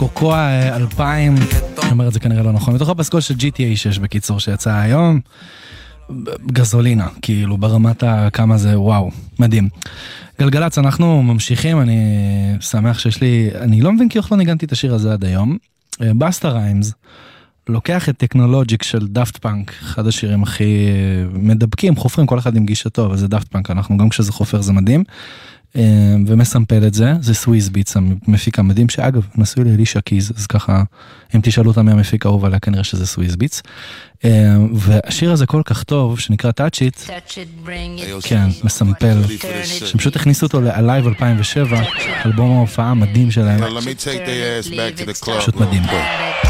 קוקואה 2000, אני אומר את זה כנראה לא נכון, מתוך הפסקול של GTA 6 בקיצור שיצא היום, גזולינה, כאילו ברמת כמה זה, וואו, מדהים. גלגלץ, אנחנו ממשיכים, אני שמח שיש לי, אני לא מבין כי איך לא ניגנתי את השיר הזה עד היום. בסטה ריימס לוקח את טכנולוגיק של דאפט פאנק, אחד השירים הכי מדבקים, חופרים, כל אחד עם גישתו, אבל זה דאפט פאנק, אנחנו גם כשזה חופר זה מדהים, ומסמפל את זה, זה סוויז ביטס, המפיק המדהים, שאגב, נשוי לאלישה קיז, אז ככה, אם תשאלו אותה מהמפיק האהוב עליה, כנראה שזה סוויז ביטס, והשיר הזה כל כך טוב, שנקרא Touch It, כן, מסמפל, שפשוט הכניסו אותו ל-Alive 2007, אלבום ההופעה המדהים שלהם, פשוט מדהים.